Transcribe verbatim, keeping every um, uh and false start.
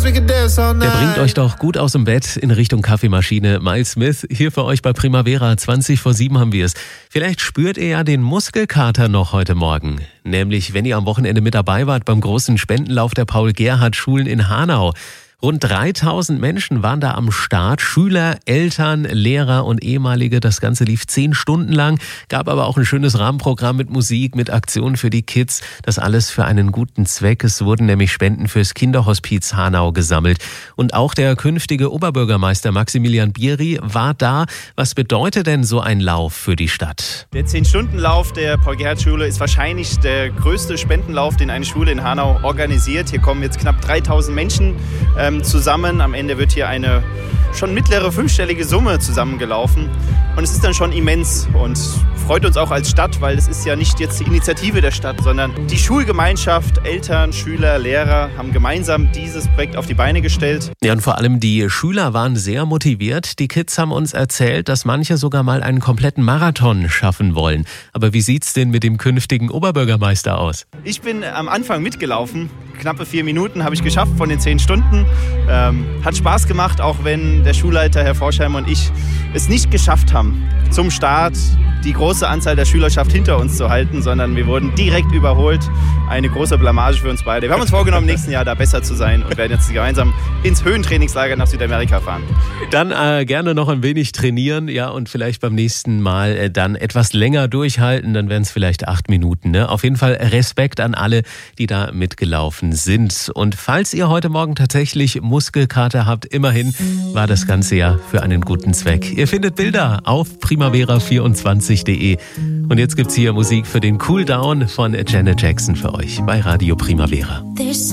Der bringt euch doch gut aus dem Bett in Richtung Kaffeemaschine. Miles Smith, hier für euch bei Primavera. zwanzig vor sieben haben wir es. Vielleicht spürt ihr ja den Muskelkater noch heute Morgen. Nämlich, wenn ihr am Wochenende mit dabei wart beim großen Spendenlauf der Paul-Gerhardt-Schulen in Hanau. Rund dreitausend Menschen waren da am Start, Schüler, Eltern, Lehrer und Ehemalige. Das Ganze lief zehn Stunden lang, gab aber auch ein schönes Rahmenprogramm mit Musik, mit Aktionen für die Kids. Das alles für einen guten Zweck. Es wurden nämlich Spenden fürs Kinderhospiz Hanau gesammelt. Und auch der künftige Oberbürgermeister Maximilian Bieri war da. Was bedeutet denn so ein Lauf für die Stadt? Der zehn-Stunden-Lauf der Paul-Gerhardt-Schule ist wahrscheinlich der größte Spendenlauf, den eine Schule in Hanau organisiert. Hier kommen jetzt knapp dreitausend Menschen ähm, zusammen. Am Ende wird hier eine schon mittlere fünfstellige Summe zusammengelaufen. Und es ist dann schon immens und freut uns auch als Stadt, weil es ist ja nicht jetzt die Initiative der Stadt, sondern die Schulgemeinschaft, Eltern, Schüler, Lehrer haben gemeinsam dieses Projekt auf die Beine gestellt. Ja, und vor allem die Schüler waren sehr motiviert. Die Kids haben uns erzählt, dass manche sogar mal einen kompletten Marathon schaffen wollen. Aber wie sieht's denn mit dem künftigen Oberbürgermeister aus? Ich bin am Anfang mitgelaufen. Knappe vier Minuten habe ich geschafft von den zehn Stunden. Ähm, hat Spaß gemacht, auch wenn der Schulleiter, Herr Forschheimer, und ich es nicht geschafft haben, zum Start die große Anzahl der Schülerschaft hinter uns zu halten, sondern wir wurden direkt überholt. Eine große Blamage für uns beide. Wir haben uns vorgenommen, nächsten Jahr da besser zu sein und werden jetzt gemeinsam ins Höhentrainingslager nach Südamerika fahren. Dann äh, gerne noch ein wenig trainieren, ja, und vielleicht beim nächsten Mal äh, dann etwas länger durchhalten, dann wären es vielleicht acht Minuten. Ne? Auf jeden Fall Respekt an alle, die da mitgelaufen sind. Und falls ihr heute Morgen tatsächlich Muskelkater habt, immerhin war das Ganze ja für einen guten Zweck. Ihr findet Bilder auf primavera vierundzwanzig punkt de. Und jetzt gibt's hier Musik für den Cooldown von Janet Jackson für euch bei Radio Primavera.